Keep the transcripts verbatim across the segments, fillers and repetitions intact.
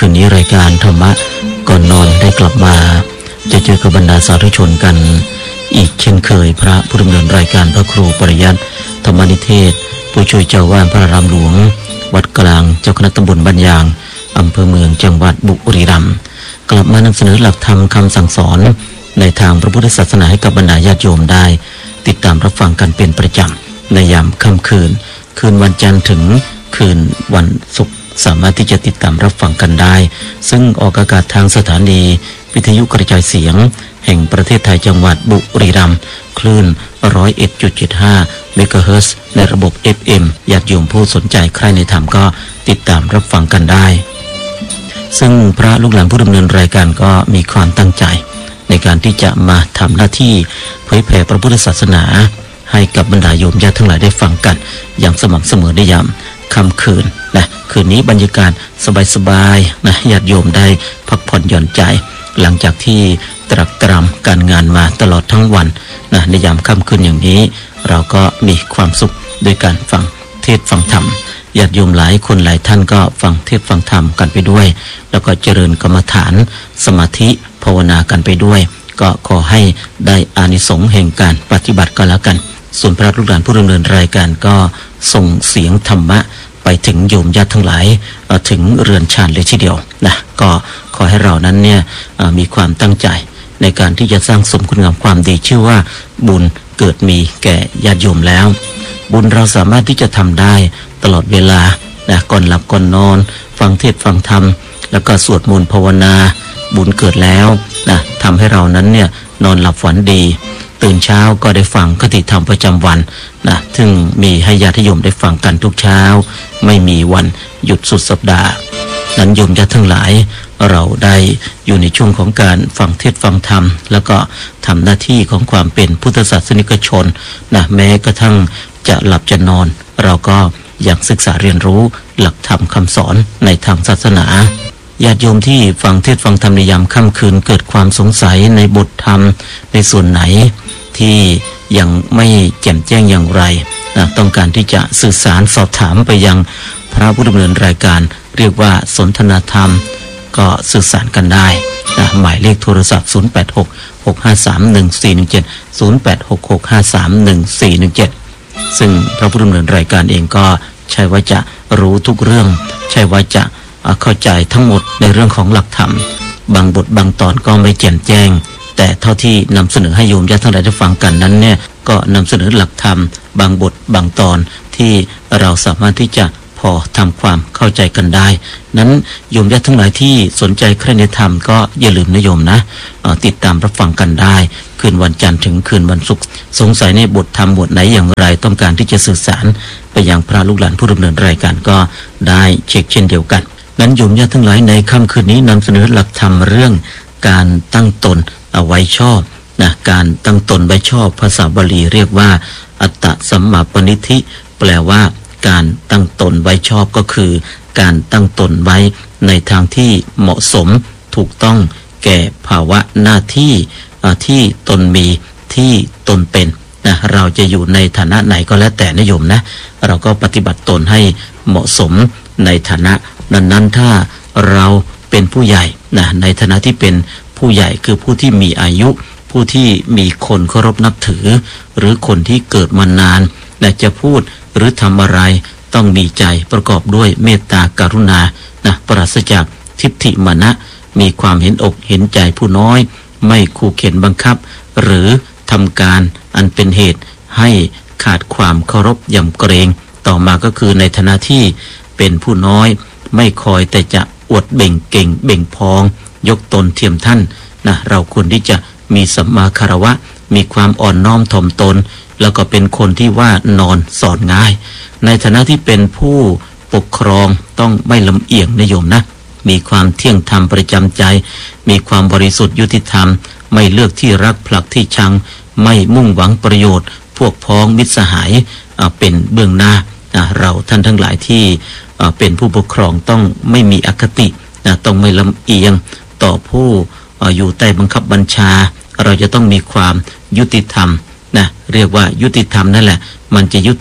คืนนี้รายการธรรมะก่อนนอนได้กลับมาจะเจอกับบรรดาสาธุชนกันอีกเช่นเคยพระผู้ดำเนินรายการพระครูปริยัติธรรมนิเทศผู้ช่วยเจ้าวาดพระรามหลวงวัดกลางเจ้าคณะตำบลบ้านยางอำเภอเมืองจังหวัดบุรีรัมย์กลับมานำเสนอหลักธรรมคำสั่งสอนในทางพระพุทธศาสนาให้กับบรรดาญาติโยมได้ติดตามรับฟังกันเป็นประจำในยามค่ำคืนคืนวันจันทร์ถึงคืนวันศุกร์สามารถที่จะติดตามรับฟังกันได้ซึ่งออกอากาศทางสถานีวิทยุกระจายเสียงแห่งประเทศไทยจังหวัดบุรีรัมย์คลื่น หนึ่งร้อยเอ็ดจุดเจ็ดห้า เมกะเฮิรตซ์ในระบบ เอฟ เอ็ม ญาติโยมผู้สนใจใครในธรรมก็ติดตามรับฟังกันได้ซึ่งพระลูกหลานผู้ดำเนินรายการก็มีความตั้งใจในการที่จะมาทำหน้าที่เผยแผ่พระพุทธศาสนาให้กับบรรดาโยมญาติทั้งหลายได้ฟังกันอย่างสม่ำเสมอในยามค่ำคืนนะคืนนี้บรรยากาศสบายๆนะญาติโยมได้พักผ่อนหย่อนใจหลังจากที่ตรักตรำการงานมาตลอดทั้งวันนะในยามค่ำคืนอย่างนี้เราก็มีความสุขด้วยการฟังเทศน์ฟังธรรมญาติโยมหลายคนหลายท่านก็ฟังเทศน์ฟังธรรมกันไปด้วยแล้วก็เจริญกรรมฐานสมาธิภาวนากันไปด้วยก็ขอให้ได้อานิสงส์แห่งการปฏิบัติก็แล้วกันส่วนพระลูกหลานผู้ดำเนินรายการก็ส่งเสียงธรรมะไปถึงโยมญาติทั้งหลายถึงเรือนชานเลยทีเดียวนะก็ขอให้เรานั้นเนี่ยมีความตั้งใจในการที่จะสร้างสมคุณงามความดีชื่อว่าบุญเกิดมีแก่ญาติโยมแล้วบุญเราสามารถที่จะทำได้ตลอดเวลานะก่อนหลับก่อนนอนฟังเทศน์ฟังธรรมแล้วก็สวดมนต์ภาวนาบุญเกิดแล้วนะทำให้เรานั้นเนี่ยนอนหลับฝันดีตื่นเช้าก็ได้ฟังคติธรรมประจำวันนะซึ่งมีให้ญาติโยมได้ฟังกันทุกเช้าไม่มีวันหยุดสุดสัปดาห์นั้นโยมญาติทั้งหลายเราได้อยู่ในช่วงของการฟังเทศน์ฟังธรรมแล้วก็ทำหน้าที่ของความเป็นพุทธศาสนิกชนนะแม้กระทั่งจะหลับจะนอนเราก็ยังศึกษาเรียนรู้หลักธรรมคำสอนในทางศาสนาญาติโยมที่ฟังเทศน์ฟังธรรมในยามค่ำคืนเกิดความสงสัยในบทธรรมในส่วนไหนที่ยังไม่แจ่มแจ้งอย่างไรนะต้องการที่จะสื่อสารสอบถามไปยังพระผู้ดำเนินรายการเรียกว่าสนทนาธรรมก็สื่อสารกันได้นะหมายเลขโทรศัพท์ศูนย์ แปด หก หก ห้า สาม หนึ่ง สี่ หนึ่ง เจ็ด ศูนย์ แปด หก หก ห้า สาม หนึ่ง สี่ หนึ่ง เจ็ดซึ่งพระผู้ดำเนินรายการเองก็ใช่ว่าจะรู้ทุกเรื่องใช่ว่าจะเข้าใจทั้งหมดในเรื่องของหลักธรรมบางบทบางตอนก็ไม่แจ่มแจ้งแต่เท่าที่นำเสนอให้โยมญาติทั้งหลายได้ฟังกันนั้นเนี่ยก็นำเสนอหลักธรรมบางบทบางตอนที่เราสามารถที่จะพอทำความเข้าใจกันได้นั้นโยมญาติทั้งหลายที่สนใจใครในธรรมก็อย่าลืมนะโยมนะติดตามรับฟังกันได้คืนวันจันทร์ถึงคืนวันศุกร์สงสัยในบทธรรมบทไหนอย่างไรต้องการที่จะสื่อสารไปยังพระลูกหลานผู้ดำเนินรายการก็ได้เช็คเช่นเดียวกันนั้นโยมญาติทั้งหลายในค่ำคืนนี้นำเสนอหลักธรรมเรื่องการตั้งตนเอาไว้ชอบนะการตั้งตนไว้ชอบภาษาบาลีเรียกว่าอัตตสัมมาปณิธิแปลว่าการตั้งตนไว้ชอบก็คือการตั้งตนไว้ในทางที่เหมาะสมถูกต้องแก่ภาวะหน้าที่ที่ตนมีที่ตนเป็นนะเราจะอยู่ในฐานะไหนก็แล้วแต่นะโยมนะเราก็ปฏิบัติตนให้เหมาะสมในฐานะนั้นๆถ้าเราเป็นผู้ใหญ่นะในฐานะที่เป็นผู้ใหญ่คือผู้ที่มีอายุผู้ที่มีคนเคารพนับถือหรือคนที่เกิดมานานและจะพูดหรือทำอะไรต้องมีใจประกอบด้วยเมตตากรุณานะปราศจากทิฏฐิมานะมีความเห็นอกเห็นใจผู้น้อยไม่ขู่เข็นบังคับหรือทำการอันเป็นเหตุให้ขาดความเคารพยำเกรงต่อมาก็คือในฐานะที่เป็นผู้น้อยไม่คอยแต่จะอวดเบ่งเก่งเบ่งพองยกตนเทียมท่านนะเราควรที่จะมีสัมมาคารวะมีความอ่อนน้อมถ่อมตนแล้วก็เป็นคนที่ว่านอนสอนง่ายในฐานะที่เป็นผู้ปกครองต้องไม่ลำเอียงนะโยมนะมีความเที่ยงธรรมประจำใจมีความบริสุทธิ์ยุติธรรมไม่เลือกที่รักผลักที่ชังไม่มุ่งหวังประโยชน์พวกพ้องมิตรสหายเป็นเบื้องหน้าเราท่านทั้งหลายที่เป็นผู้ปกครองต้องไม่มีอคติต้องไม่ลำเอียงต่อผู้อยู่ใต้บังคับบัญชาเราจะต้องมีความยุติธรรมนะเรียกว่ายุติธรรมนั่นแหละมันจะยุติ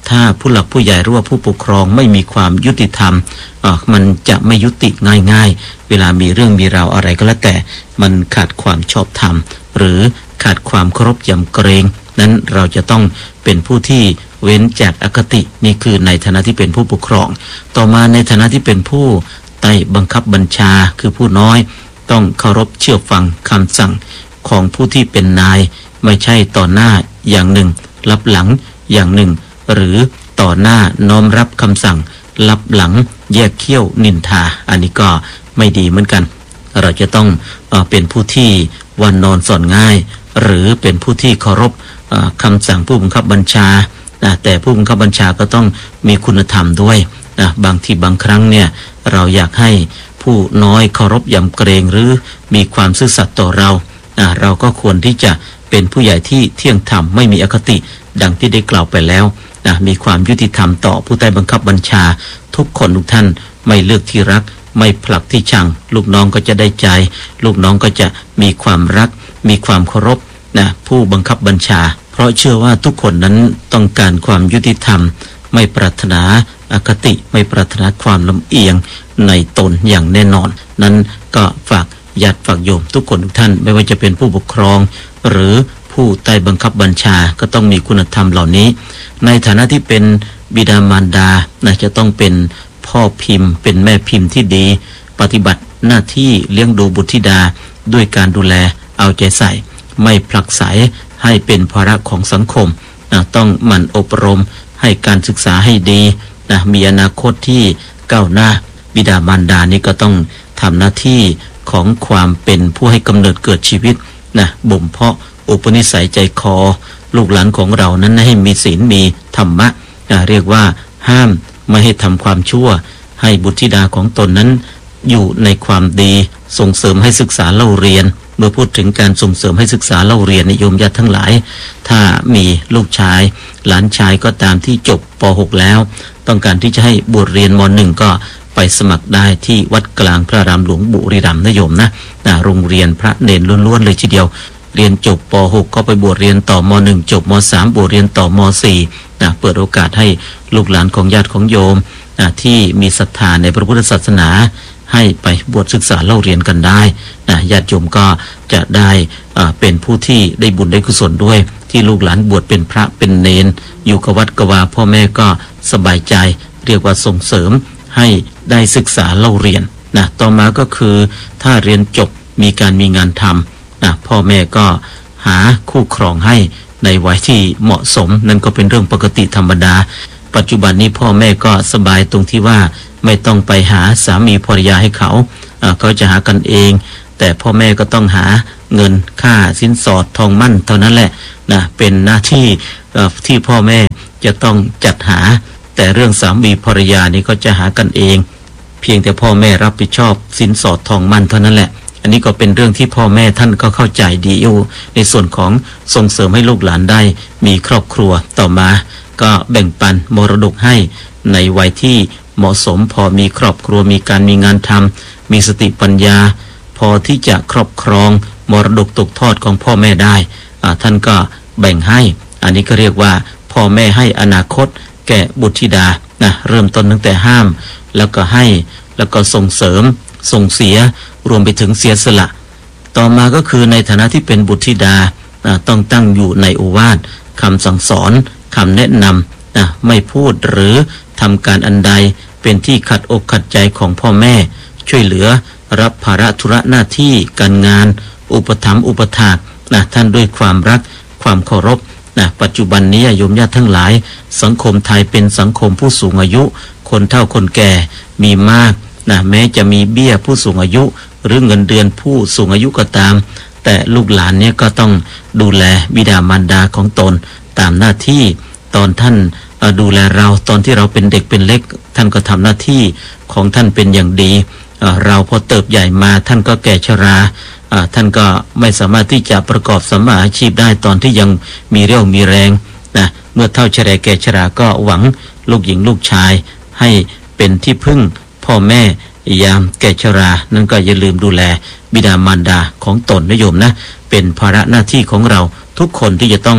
ถ้าผู้หลักผู้ใหญ่หรือว่าผู้ปกครองไม่มีความยุติธรรมอ่ามันจะไม่ยุติง่ายๆเวลามีเรื่องมีราวอะไรก็แล้วแต่มันขาดความชอบธรรมหรือขาดความเคารพยำเกรงนั้นเราจะต้องเป็นผู้ที่เว้นจากอคตินี่คือในฐานะที่เป็นผู้ปกครองต่อมาในฐานะที่เป็นผู้ใต้บังคับบัญชาคือผู้น้อยต้องเคารพเชื่อฟังคำสั่งของผู้ที่เป็นนายไม่ใช่ต่อหน้าอย่างหนึ่งลับหลังอย่างหนึ่งหรือต่อหน้าน้อมรับคำสั่งลับหลังแยกเขี้ยวนินทาอันนี้ก็ไม่ดีเหมือนกันเราจะต้องเอ่อเป็นผู้ที่วันนอนสอนง่ายหรือเป็นผู้ที่เคารพคำสั่งผู้บังคับบัญชาแต่ผู้บังคับบัญชาก็ต้องมีคุณธรรมด้วยนะบางทีบางครั้งเนี่ยเราอยากให้ผู้น้อยเคารพยำเกรงหรือมีความซื่อสัตย์ต่อเรานะเราก็ควรที่จะเป็นผู้ใหญ่ที่เที่ยงธรรมไม่มีอคติดังที่ได้กล่าวไปแล้วนะมีความยุติธรรมต่อผู้ใต้บังคับบัญชาทุกคนทุกท่านไม่เลือกที่รักไม่ผลักที่ชังลูกน้องก็จะได้ใจลูกน้องก็จะมีความรักมีความเคารพนะผู้บังคับบัญชาเพราะเชื่อว่าทุกคนนั้นต้องการความยุติธรรมไม่ปรารถนาอคติไม่ปรารถนาความลำเอียงในตนอย่างแน่นอนนั้นก็ฝากญาติฝากโยมทุกคนทุกท่านไม่ว่าจะเป็นผู้ปกครองหรือผู้ใต้บังคับบัญชาก็ต้องมีคุณธรรมเหล่านี้ในฐานะที่เป็นบิดามารดานะจะต้องเป็นพ่อพิมพ์เป็นแม่พิมพ์ที่ดีปฏิบัติหน้าที่เลี้ยงดูบุตรธิดาด้วยการดูแลเอาใจใส่ไม่ผลักไสให้เป็นภาระของสังคมนะต้องหมั่นอบรมให้การศึกษาให้ดีนะมีอนาคตที่ก้าวหน้าบิดามารดานี่ก็ต้องทำหน้าที่ของความเป็นผู้ให้กำเนิดเกิดชีวิตนะบ่มเพาะอุปนิสัยใจคอลูกหลานของเรานั้นให้มีศีลมีธรรมะนะเรียกว่าห้ามไม่ให้ทำความชั่วให้บุตรธิดาของตนนั้นอยู่ในความดีส่งเสริมให้ศึกษาเล่าเรียนเมื่อพูดถึงการส่งเสริมให้ศึกษาเล่าเรียนนิยมญาติทั้งหลายถ้ามีลูกชายหลานชายก็ตามที่จบป หก แล้วต้องการที่จะให้บวชเรียนม หนึ่ง ก็ไปสมัครได้ที่วัดกลางพระรามหลวงบุรีรัมย์นะโยมนะนะโรงเรียนพระเนรล้วนๆเลยทีเดียวเรียนจบป หก ก็ไปบวชเรียนต่อม หนึ่ง จบม สาม บวชเรียนต่อม สี่นะเปิดโอกาสให้ลูกหลานของญาติของโยมนะที่มีศรัทธาในพระพุทธศาสนาให้ไปบวชศึกษาเล่าเรียนกันได้นะญาติโยมก็จะได้อ่าเป็นผู้ที่ได้บุญได้กุศลด้วยที่ลูกหลานบวชเป็นพระเป็นเณรอยู่กับวัดกวาพ่อแม่ก็สบายใจเรียกว่าส่งเสริมให้ได้ศึกษาเล่าเรียนนะต่อมาก็คือถ้าเรียนจบมีการมีงานทำนะพ่อแม่ก็หาคู่ครองให้ในวัยที่เหมาะสมนั่นก็เป็นเรื่องปกติธรรมดาปัจจุบันนี้พ่อแม่ก็สบายตรงที่ว่าไม่ต้องไปหาสามีภรรยาให้เขาเขาจะหากันเองแต่พ่อแม่ก็ต้องหาเงินค่าสินสอดทองมั่นเท่านั้นแหละนะเป็นหน้าที่ที่พ่อแม่จะต้องจัดหาแต่เรื่องสามีภรรยานี่ก็จะหากันเองเพียงแต่พ่อแม่รับผิดชอบสินสอดทองมั่นเท่านั้นแหละอันนี้ก็เป็นเรื่องที่พ่อแม่ท่านก็เข้าใจดีอยู่ในส่วนของส่งเสริมให้ลูกหลานได้มีครอบครัวต่อมาก็แบ่งปันมรดกให้ในวัยที่เหมาะสมพอมีครอบครัวมีการมีงานทำมีสติปัญญาพอที่จะครอบครองมรดกตกทอดของพ่อแม่ได้ท่านก็แบ่งให้อันนี้ก็เรียกว่าพ่อแม่ให้อนาคตแก่บุตรธิดานะเริ่มต้นตั้งแต่ห้ามแล้วก็ให้แล้วก็ส่งเสริมส่งเสียรวมไปถึงเสียสละต่อมาก็คือในฐานะที่เป็นบุตรธิดาต้องตั้งอยู่ในโอวาทคำสั่งสอนคำแนะนำนะไม่พูดหรือทำการอันใดเป็นที่ขัดอกขัดใจของพ่อแม่ช่วยเหลือรับภาระธุระหน้าที่การงานอุปถัมภ์อุปถากนะท่านด้วยความรักความเคารพนะปัจจุบันนี้โยมญาติทั้งหลายสังคมไทยเป็นสังคมผู้สูงอายุคนเฒ่าคนแก่มีมากนะแม้จะมีเบี้ยผู้สูงอายุหรือเงินเดือนผู้สูงอายุก็ตามแต่ลูกหลานเนี่ยก็ต้องดูแลบิดามารดาของตนตามหน้าที่ตอนท่านดูแลเราตอนที่เราเป็นเด็กเป็นเล็กท่านก็ทำหน้าที่ของท่านเป็นอย่างดีเราพอเติบใหญ่มาท่านก็แก่ชราท่านก็ไม่สามารถที่จะประกอบสัมมาอาชีพได้ตอนที่ยังมีเรี่ยวมีแรงนะเมื่อเฒ่าชราแก่ชราก็หวังลูกหญิงลูกชายให้เป็นที่พึ่งพ่อแม่ยามแก่ชรานั่นก็อย่าลืมดูแลบิดามารดาของตนนะโยมนะเป็นภาระหน้าที่ของเราทุกคนที่จะต้อง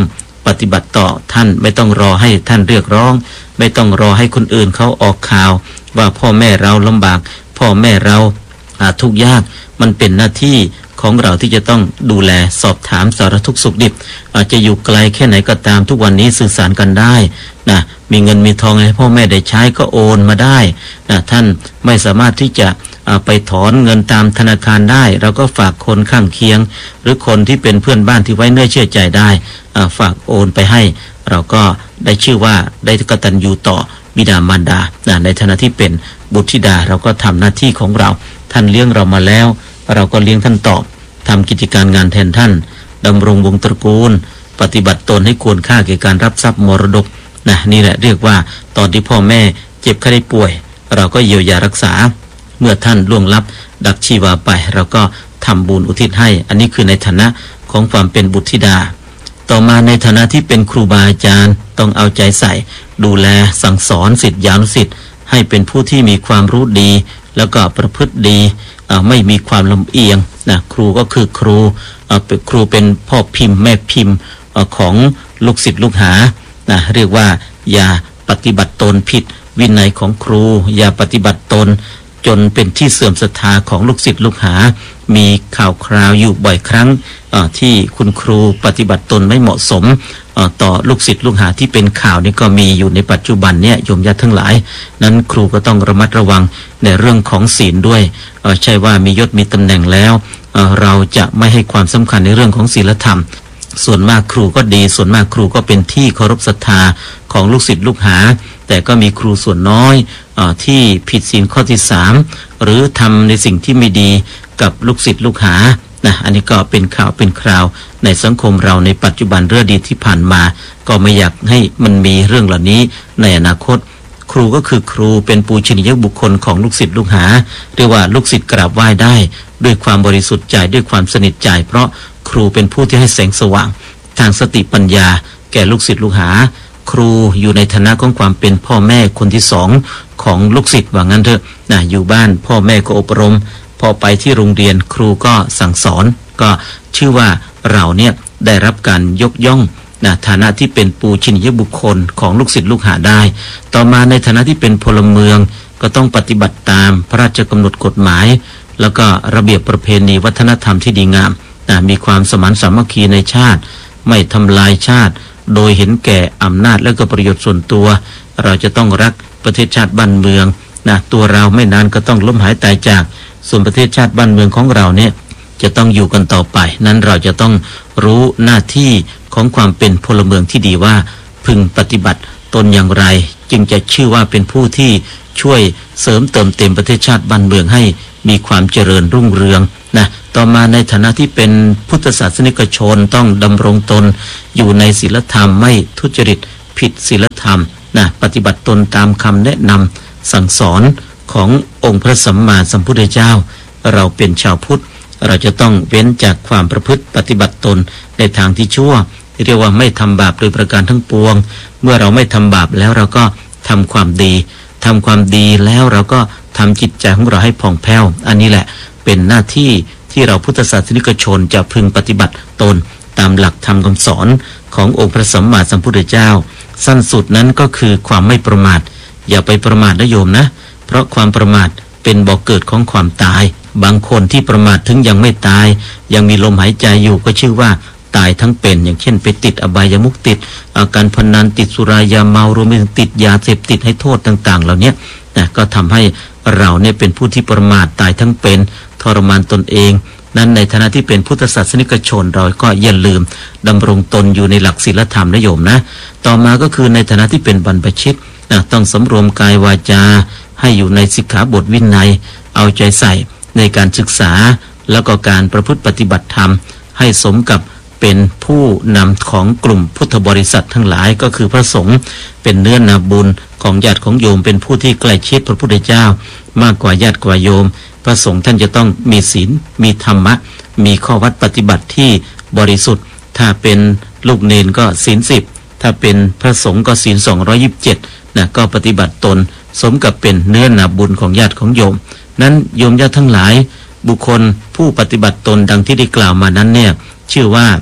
ปฏิบัติต่อท่านไม่ต้องรอให้ท่านเรียกร้องไม่ต้องรอให้คนอื่นเขาออกข่าวว่าพ่อแม่เราลำบากพ่อแม่เราทุกข์ยากมันเป็นหน้าที่ของเราที่จะต้องดูแลสอบถามสารทุกข์สุขดิบอาจจะอยู่ไกลแค่ไหนก็ตามทุกวันนี้สื่อสารกันได้นะมีเงินมีทองให้พ่อแม่ได้ใช้ก็โอนมาได้นะท่านไม่สามารถที่จะไปถอนเงินตามธนาคารได้เราก็ฝากคนข้างเคียงหรือคนที่เป็นเพื่อนบ้านที่ไว้เนื้อเชื่อใจได้ฝากโอนไปให้เราก็ได้ชื่อว่าได้กตัญญูต่อบิดามารดาในฐานะที่เป็นบุตรธิดาเราก็ทำหน้าที่ของเราท่านเลี้ยงเรามาแล้วเราก็เลี้ยงท่านตอบทำกิจการงานแทนท่านดำรงวงตระกูลปฏิบัติตนให้ควรค่าแก่การรับทรัพย์มรดกนะนี่แหละเรียกว่าตอนที่พ่อแม่เจ็บไข้ได้ป่วยเราก็เยียวยารักษาเมื่อท่านล่วงลับดักชีวาไปเราก็ทำบุญอุทิศให้อันนี้คือในฐานะของความเป็นบุตรธิดาต่อมาในฐานะที่เป็นครูบาอาจารย์ต้องเอาใจใส่ดูแลสั่งสอนศิษยานุศิษย์ให้เป็นผู้ที่มีความรู้ดีแล้วก็ประพฤติดีไม่มีความลำเอียงนะครูก็คือครูเป็นครูเป็นพ่อพิมพ์แม่พิมพ์ของลูกศิษย์ลูกหานะเรียกว่าอย่าปฏิบัติตนผิดวินัยของครูอย่าปฏิบัติตนจนเป็นที่เสื่อมศรัทธาของลูกศิษย์ลูกหามีข่าวคราวอยู่บ่อยครั้งที่คุณครูปฏิบัติตนไม่เหมาะสมต่อลูกศิษย์ลูกหาที่เป็นข่าวนี่ก็มีอยู่ในปัจจุบันเนี่ยโยมญาติทั้งหลายนั้นครูก็ต้องระมัดระวังในเรื่องของศีลด้วยใช่ว่ามียศมีตำแหน่งแล้วเราจะไม่ให้ความสำคัญในเรื่องของศีลธรรมส่วนมากครูก็ดีส่วนมากครูก็เป็นที่เคารพศรัทธาของลูกศิษย์ลูกหาแต่ก็มีครูส่วนน้อยอที่ผิดศีลข้อที่สามหรือทำในสิ่งที่ไม่ดีกับลูกศิษย์ลูกหานะอันนี้ก็เป็นข่าวเป็นคราวในสังคมเราในปัจจุบันเรื่องดีที่ผ่านมาก็ไม่อยากให้มันมีเรื่องเหล่านี้ในอนาคตครูก็คือครูเป็นปูชนียบุคคลของลูกศิษย์ลูกหาเรียกว่าลูกศิษย์กราบไหว้ได้ด้วยความบริสุทธิ์ใจด้วยความสนิทใจเพราะครูเป็นผู้ที่ให้แสงสว่างทางสติปัญญาแก่ลูกศิษย์ลูกหาครูอยู่ในฐานะของความเป็นพ่อแม่คนที่สองของลูกศิษย์ว่างั้นเถอะนะอยู่บ้านพ่อแม่ก็อบรมพอไปที่โรงเรียนครูก็สั่งสอนก็ชื่อว่าเราเนี่ยได้รับการยกย่องนะฐานะที่เป็นปูชนียบุคคลของลูกศิษย์ลูกหาได้ต่อมาในฐานะที่เป็นพลเมืองก็ต้องปฏิบัติตามพระราชกำหนดกฎหมายแล้วก็ระเบียบประเพณีวัฒนธรรมที่ดีงามนะมีความสมานสามัคคีในชาติไม่ทำลายชาติโดยเห็นแก่อำนาจและก็ประโยชน์ส่วนตัวเราจะต้องรักประเทศชาติบ้านเมืองนะตัวเราไม่นานก็ต้องล้มหายตายจากส่วนประเทศชาติบ้านเมืองของเราเนี่ยจะต้องอยู่กันต่อไปนั้นเราจะต้องรู้หน้าที่ของความเป็นพลเมืองที่ดีว่าพึงปฏิบัติตนอย่างไรจึงจะชื่อว่าเป็นผู้ที่ช่วยเสริมเติมเต็มประเทศชาติบ้านเมืองให้มีความเจริญรุ่งเรืองนะต่อมาในฐานะที่เป็นพุทธศาสนิกชนต้องดำรงตนอยู่ในศีลธรรมไม่ทุจริตผิดศีลธรรมนะปฏิบัติตนตามคำแนะนำสั่งสอนขององค์พระสัมมาสัมพุทธเจ้าเราเป็นชาวพุทธเราจะต้องเว้นจากความประพฤติปฏิบัติตนในทางที่ชั่วเรียกว่าไม่ทำบาปโดยประการทั้งปวงเมื่อเราไม่ทำบาปแล้วเราก็ทำความดีทำความดีแล้วเราก็ทำจิตใจของเราให้ผ่องแผ้วอันนี้แหละเป็นหน้าที่ที่เราพุทธศาสนิกชนจะพึงปฏิบัติตนตามหลักธรรมคำสอนขององค์พระสัมมาสัมพุทธเจ้าสั้นสุดนั้นก็คือความไม่ประมาทอย่าไปประมาทนะโยมนะเพราะความประมาทเป็นบ่อกเกิดของความตายบางคนที่ประมาทถึงยังไม่ตายยังมีลมหายใจอยู่ก็ชื่อว่าตายทั้งเป็นอย่างเช่นไปติดอบายมุขติดอาการพนันติดสุรายาเมารวมไปถึงติดยาเสพติดให้โทษต่างๆเหล่านี้นะก็ทำให้เราเนี่ยเป็นผู้ที่ประมาทตายทั้งเป็นทรมานตนเองนั้นในฐานะที่เป็นพุทธศาสนิกชนเราก็อย่าลืมดำรงตนอยู่ในหลักศีลธรรมนะโยมนะต่อมาก็คือในฐานะที่เป็นบรรพชิตนะต้องสำรวมกายวาจาให้อยู่ในสิกขาบทวินัยเอาใจใส่ในการศึกษาแล้วก็การประพฤติปฏิบัติธรรมให้สมกับเป็นผู้นำของกลุ่มพุทธบริษัททั้งหลายก็คือพระสงฆ์เป็นเนื้อนาบุญของญาติของโยมเป็นผู้ที่ใกล้ชิดพระพุทธเจ้ามากกว่าญาติกว่าโยมพระสงฆ์ท่านจะต้องมีศีลมีธรรมะมีข้อวัดปฏิบัติที่บริสุทธิ์ถ้าเป็นลูกเนนก็ศีลสิบถ้าเป็นพระสงฆ์ก็ศีลสองร้อยยี่สิบเจ็ดนะก็ปฏิบัติตนสมกับเป็นเนื้อนาบุญของญาติของโยมนั้นโยมญาติทั้งหลายบุคคลผู้ปฏิบัติตนดังที่ได้กล่าวมานั้นเนี่ยชื่อว่า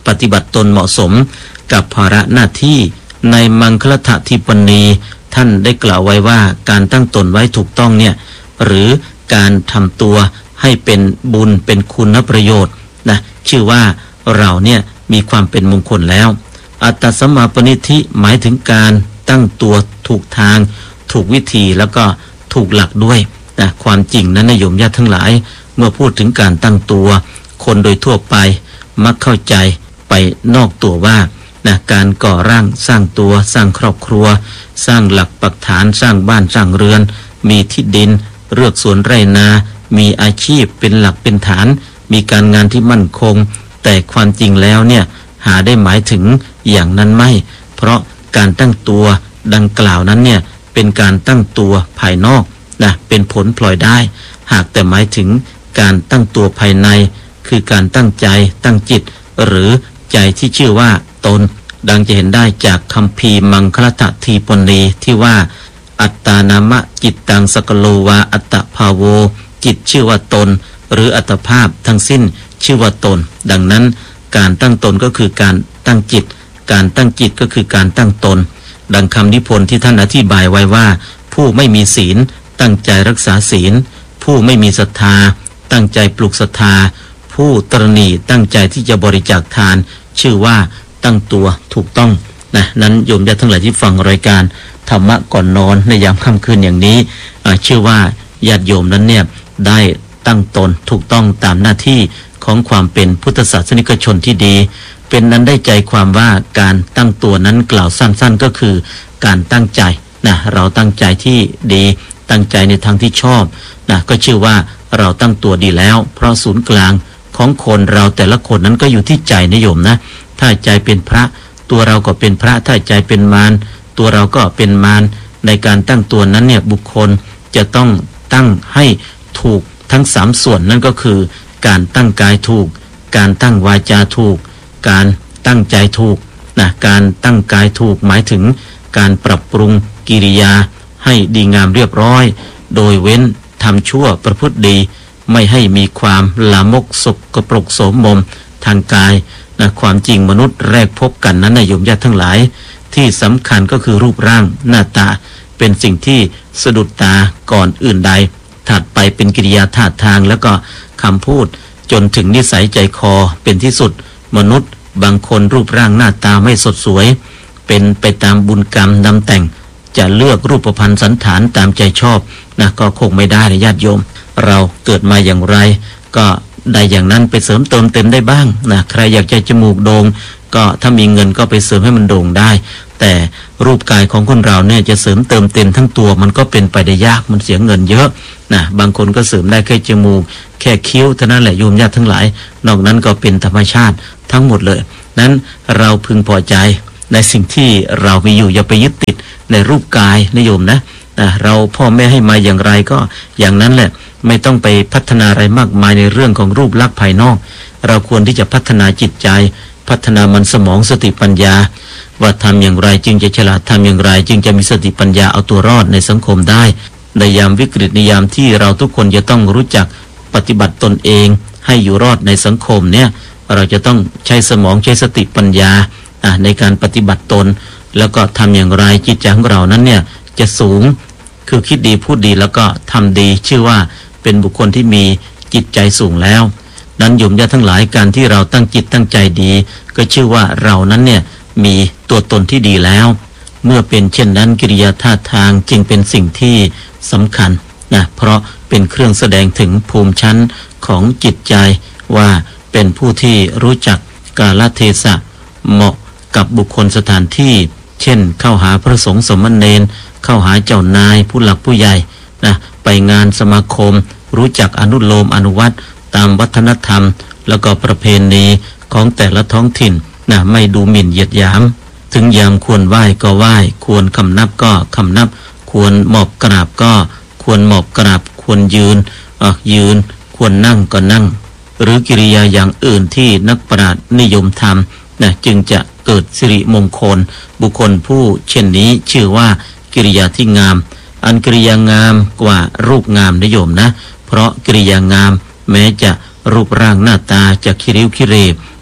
ปฏิบัติตนเหมาะสมกับภาระหน้าที่ในมังคลทิปณีท่านได้กล่าวไว้ว่าการตั้งตนไว้ถูกต้องเนี่ยหรือการทำตัวให้เป็นบุญเป็นคุณประโยชน์นะชื่อว่าเราเนี่ยมีความเป็นมงคลแล้วอัตตสัมมาปณิธิหมายถึงการตั้งตัวถูกทางถูกวิธีแล้วก็ถูกหลักด้วยนะความจริงนั้นนะโยมญาติทั้งหลายเมื่อพูดถึงการตั้งตัวคนโดยทั่วไปมักเข้าใจไปนอกตัวว่านะการก่อร่างสร้างตัวสร้างครอบครัวสร้างหลักปักฐานสร้างบ้านสร้างเรือนมีที่ดินเลือกสวนไร่นามีอาชีพเป็นหลักเป็นฐานมีการงานที่มั่นคงแต่ความจริงแล้วเนี่ยหาได้หมายถึงอย่างนั้นไม่เพราะการตั้งตัวดังกล่าวนั้นเนี่ยเป็นการตั้งตัวภายนอกนะเป็นผลพลอยได้หากแต่หมายถึงการตั้งตัวภายในคือการตั้งใจตั้งจิตหรือใจที่ชื่อว่าตนดังจะเห็นได้จากคัมภีร์มังคลทีปณีที่ว่าอัตตานามะจิตตังสกโลวาอัตตภาโวจิตชื่อว่าตนหรืออัตภาพทั้งสิ้นชื่อว่าตนดังนั้นการตั้งตนก็คือการตั้งจิตการตั้งจิตก็คือการตั้งตนดังคำนิพนธ์ที่ท่านอธิบายไว้ว่าผู้ไม่มีศีลตั้งใจรักษาศีลผู้ไม่มีศรัทธาตั้งใจปลูกศรัทธาผู้ตระหนี่ตั้งใจที่จะบริจาคทานชื่อว่าตั้งตัวถูกต้องนะนั้นโยมญาติทั้งหลายที่ฟังรายการธรรมะก่อนนอนในยามค่ำคืนอย่างนี้เชื่อว่าญาติโยมนั้นเนี่ยได้ตั้งตนถูกต้องตามหน้าที่ของความเป็นพุทธศาสนิกชนที่ดีเป็นนั้นได้ใจความว่าการตั้งตัวนั้นกล่าวสั้นๆก็คือการตั้งใจนะเราตั้งใจที่ดีตั้งใจในทางที่ชอบนะก็ชื่อว่าเราตั้งตัวดีแล้วเพราะศูนย์กลางของคนเราแต่ละคนนั้นก็อยู่ที่ใจนะโยมนะถ้าใจเป็นพระตัวเราก็เป็นพระถ้าใจเป็นมารตัวเราก็เป็นมารในการตั้งตัวนั้นเนี่ยบุคคลจะต้องตั้งให้ถูกทั้งสามส่วนนั่นก็คือการตั้งกายถูกการตั้งวาจาถูกการตั้งใจถูกนะการตั้งกายถูกหมายถึงการปรับปรุงกิริยาให้ดีงามเรียบร้อยโดยเว้นทำชั่วประพฤติดีไม่ให้มีความลามกสกปรกโสมมทางกายนะความจริงมนุษย์แรกพบกันนั้นนะโยมญาติทั้งหลายที่สำคัญก็คือรูปร่างหน้าตาเป็นสิ่งที่สะดุดตาก่อนอื่นใดถัดไปเป็นกิริยาท่าทางแล้วก็คำพูดจนถึงนิสัยใจคอเป็นที่สุดมนุษย์บางคนรูปร่างหน้าตาไม่สดสวยเป็นไปตามบุญกรรมนำแต่งจะเลือกรูปพรรณสันฐานตามใจชอบนะก็คงไม่ได้นะญาติโยมเราเกิดมาอย่างไรก็ได้อย่างนั้นไปเสริมเติมเต็มได้บ้างนะใครอยากจะจมูกโด่งก็ถ้ามีเงินก็ไปเสริมให้มันโด่งได้แต่รูปกายของคนเราเนี่ยจะเสริมเติมเต็มทั้งตัวมันก็เป็นไปได้ยากมันเสียเงินเยอะนะบางคนก็เสริมได้แค่จมูกแค่คิ้วเท่านั้นแหละโยมญาติทั้งหลายนอกนั้นก็เป็นธรรมชาติทั้งหมดเลยนั้นเราพึงพอใจในสิ่งที่เรามีอยู่อย่าไปยึดติดในรูปกายนะโยมนะนะเราพ่อแม่ให้มาอย่างไรก็อย่างนั้นแหละไม่ต้องไปพัฒนาอะไรมากมายในเรื่องของรูปลักษณ์ภายนอกเราควรที่จะพัฒนาจิตใจพัฒนามันสมองสติปัญญาว่าทำอย่างไรจึงจะฉลาดทำอย่างไรจึงจะมีสติปัญญาเอาตัวรอดในสังคมได้ในยามวิกฤตในยามที่เราทุกคนจะต้องรู้จักปฏิบัติตนเองให้อยู่รอดในสังคมเนี่ยเราจะต้องใช้สมองใช้สติปัญญาในการปฏิบัติตนแล้วก็ทำอย่างไรจิตใจของเรานั้นเนี่ยจะสูงคือคิดดีพูดดีแล้วก็ทำดีชื่อว่าเป็นบุคคลที่มีจิตใจสูงแล้วนั้นโยมญาติทั้งหลายการที่เราตั้งจิตตั้งใจดีก็ชื่อว่าเรานั้นเนี่ยมีตัวตนที่ดีแล้วเมื่อเป็นเช่นนั้นกิริยาท่าทางจึงเป็นสิ่งที่สำคัญนะเพราะเป็นเครื่องแสดงถึงภูมิชั้นของจิตใจว่าเป็นผู้ที่รู้จักกาลเทศะเหมาะกับบุคคลสถานที่เช่นเข้าหาพระสงฆ์สมณเณรเข้าหาเจ้านายผู้หลักผู้ใหญ่นะไปงานสมาคมรู้จักอนุโลมอนุวัตตามวัฒนธรรมแล้วก็ประเพณีของแต่ละท้องถิ่นนะไม่ดูหมิ่นเหยียดหยามถึงยามควรไหว้ก็ไหว้ควรคำนับก็คำนับควรหมอบกราบก็ควรหมอบกราบควรยืนอ่ะยืนควรนั่งก็นั่งหรือกิริยาอย่างอื่นที่นักปราชญ์นิยมทำนะจึงจะเกิดสิริมงคลบุคคลผู้เช่นนี้ชื่อว่ากิริยาที่งามอันกิริยางามกว่ารูปงามนิยมนะเพราะกิริยางามแม้จะรูปร่างหน้าตาจะคิริ้วคิเร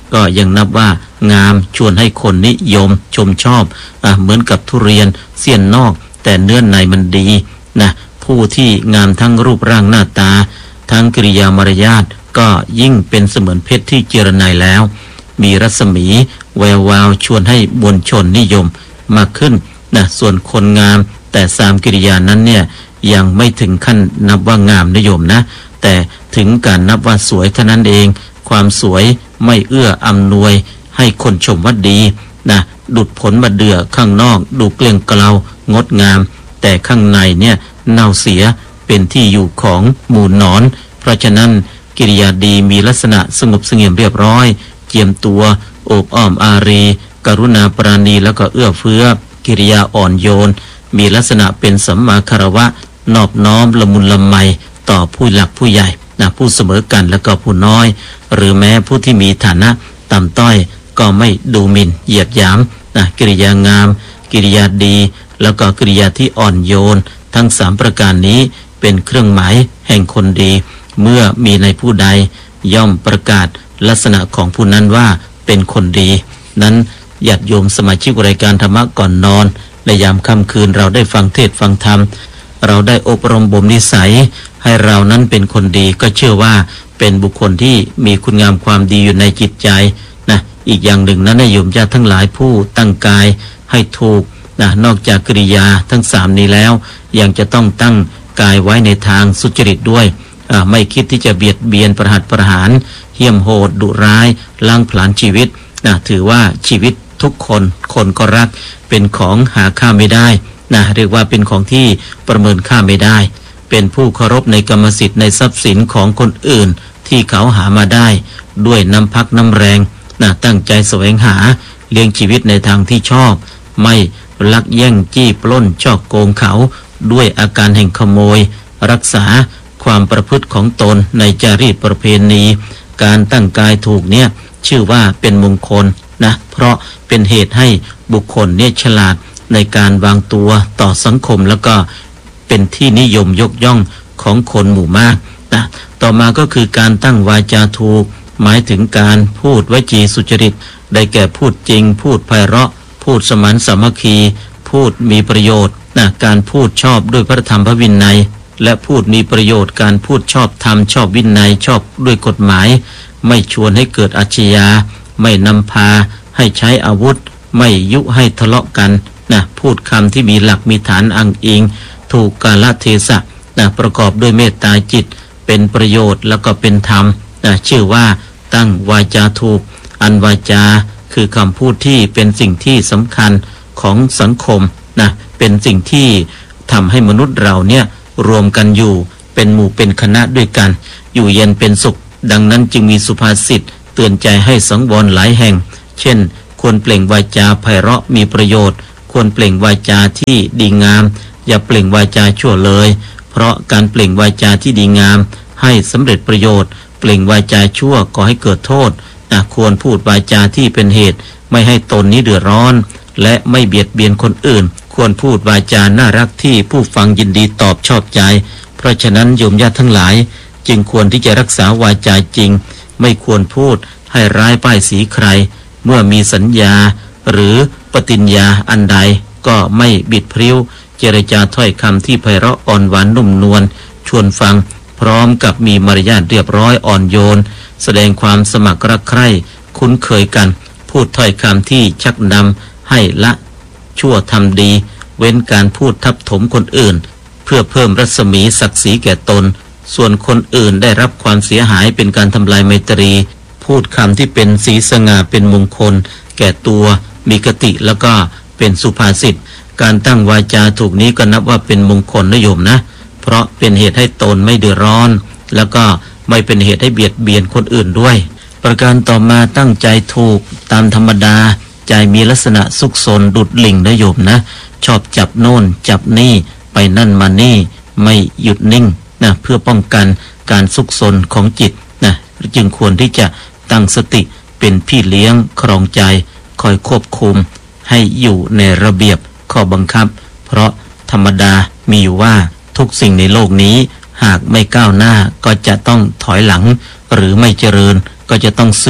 ก็ยังนับว่างามชวนให้คนนิยมชมชอบอ่ะเหมือนกับทุเรียนเสี้ยนนอกแต่เนื้อในมันดีนะผู้ที่งามทั้งรูปร่างหน้าตาทั้งกิริยามารยาทก็ยิ่งเป็นเสมือนเพชรที่เจรไนแล้วมีรัศมีแวววาวชวนให้มวลชนนิยมมากขึ้นนะส่วนคนงามแต่สามกิริยานั้นเนี่ยยังไม่ถึงขั้นนับว่างามนิยมนะแต่ถึงการนับว่าสวยเท่านั้นเองความสวยไม่เอื้ออำนวยให้คนชมว่าดีนะดุจผลมะเดื่อข้างนอกดูเกลี้ยงเกลางดงามแต่ข้างในเนี่ยเน่าเสียเป็นที่อยู่ของหมู่หนอนเพราะฉะนั้นกิริยาดีมีลักษณะสงบเสงี่ยมเรียบร้อยเจียมตัวโอบอ้อมอารีกรุณาปราณีแล้วก็เอื้อเฟื้อกิริยาอ่อนโยนมีลักษณะเป็นสัมมาคารวะนอบน้อมละมุนละไมต่อผู้หลักผู้ใหญ่นะผู้เสมอกันแล้วก็ผู้น้อยหรือแม้ผู้ที่มีฐานะต่ำต้อยก็ไม่ดูหมิ่นเหยียดหยามนะกิริยางามกิริยาดีแล้วก็กิริยาที่อ่อนโยนทั้งสามประการนี้เป็นเครื่องหมายแห่งคนดีเมื่อมีในผู้ใดย่อมประกาศลักษณะของผู้นั้นว่าเป็นคนดีนั้นญาติโยมสมาชิกรายการธรรมะก่อนนอนในยามค่ำคืนเราได้ฟังเทศน์ฟังธรรมเราได้อบรมบ่มนิสัยให้เรานั้นเป็นคนดีก็เชื่อว่าเป็นบุคคลที่มีคุณงามความดีอยู่ในจิตใจนะอีกอย่างหนึ่งนั้นโยมญาติทั้งหลายผู้ตั้งกายให้ถูกนะนอกจากกิริยาทั้งสามนี้แล้วยังจะต้องตั้งกายไว้ในทางสุจริตด้วยไม่คิดที่จะเบียดเบียนประหัตประหารเหี้ยมโหดดุร้ายล้างผลาญชีวิตนะถือว่าชีวิตทุกคนคนก็รักเป็นของหาค่าไม่ได้นะเรียกว่าเป็นของที่ประเมินค่าไม่ได้เป็นผู้เคารพในกรรมสิทธิ์ในทรัพย์สินของคนอื่นที่เขาหามาได้ด้วยน้ำพักน้ำแรงนะตั้งใจแสวงหาเลี้ยงชีวิตในทางที่ชอบไม่ลักแย่งจี้ปล้นช่อโกงเขาด้วยอาการแห่งขโมยรักษาความประพฤติของตนในจารีตประเพณีการตั้งกายถูกเนี่ยชื่อว่าเป็นมงคลนะเพราะเป็นเหตุให้บุคคลเนี่ยฉลาดในการวางตัวต่อสังคมแล้วก็เป็นที่นิยมยกย่องของคนหมู่มากนะต่อมาก็คือการตั้งวาจาถูกหมายถึงการพูดวจีสุจริตได้แก่พูดจริงพูดไพเราะพูดสมานสามัคคีพูดมีประโยชน์นะการพูดชอบด้วยพระธรรมพระวินัยและพูดมีประโยชน์การพูดชอบธรรมชอบวินัยชอบด้วยกฎหมายไม่ชวนให้เกิดอาชญาไม่นำพาให้ใช้อาวุธไม่ยุให้ทะเลาะกันนะพูดคำที่มีหลักมีฐานอ้างอิงถูกกาลเทศะนะประกอบด้วยเมตตาจิตเป็นประโยชน์แล้วก็เป็นธรรมนะชื่อว่าตั้งวาจาถูกอันวาจาคือคำพูดที่เป็นสิ่งที่สำคัญของสังคมนะเป็นสิ่งที่ทำให้มนุษย์เราเนี่ยรวมกันอยู่เป็นหมู่เป็นคณะด้วยกันอยู่เย็นเป็นสุขดังนั้นจึงมีสุภาษิตเตือนใจให้สังวรหลายแห่งเช่นควรเปล่งวาจาไพเราะมีประโยชน์ควรเปล่งวาจาที่ดีงามอย่าเปล่งวาจาชั่วเลยเพราะการเปล่งวาจาที่ดีงามให้สำเร็จประโยชน์เปล่งวาจาชั่วก่อให้เกิดโทษนะควรพูดวาจาที่เป็นเหตุไม่ให้ตนนี้เดือดร้อนและไม่เบียดเบียนคนอื่นควรพูดวาจาน่ารักที่ผู้ฟังยินดีตอบชอบใจเพราะฉะนั้นโยมญาติทั้งหลายจึงควรที่จะรักษาวาจาจริงไม่ควรพูดให้ร้ายป้ายสีใครเมื่อมีสัญญาหรือปฏิญญาอันใดก็ไม่บิดพริ้วเจรจาถ้อยคำที่ไพเราะอ่อนหวานนุ่มนวลชวนฟังพร้อมกับมีมารยาทเรียบร้อยอ่อนโยนแสดงความสมัครรักใคร่คุ้นเคยกันพูดถ้อยคำที่ชักนำให้ละชั่วทำดีเว้นการพูดทับถมคนอื่นเพื่อเพิ่มรัศมีศักดิ์ศรีแก่ตนส่วนคนอื่นได้รับความเสียหายเป็นการทำลายไมตรีพูดคำที่เป็นสีสง่าเป็นมงคลแก่ตัวมีคติแล้วก็เป็นสุภาษิตการตั้งวาจาถูกนี้ก็นับว่าเป็นมงคลนะโยมนะเพราะเป็นเหตุให้ตนไม่เดือดร้อนแล้วก็ไม่เป็นเหตุให้เบียดเบียนคนอื่นด้วยประการต่อมาตั้งใจถูกตามธรรมดาใจมีลักษณะซุกซนดุดลิงนะโยมนะชอบจับโน่นจับนี่ไปนั่นมานี่ไม่หยุดนิ่งนะเพื่อป้องกันการซุกซนของจิตนะจึงควรที่จะตั้งสติเป็นพี่เลี้ยงครองใจคอยควบคุมให้อยู่ในระเบียบข้อบังคับเพราะธรรมดามีอยู่ว่าทุกสิ่งในโลกนี้หากไม่ก้าวหน้าก็จะต้องถอยหลังหรือไม่เจริญก็จะต้องเสื่อม